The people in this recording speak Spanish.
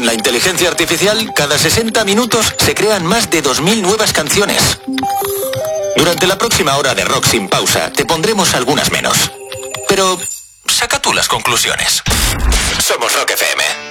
la inteligencia artificial, cada 60 minutos se crean más de 2000 nuevas canciones. Durante la próxima hora de Rock Sin Pausa, te pondremos algunas menos. Pero saca tú las conclusiones. Somos Rock FM.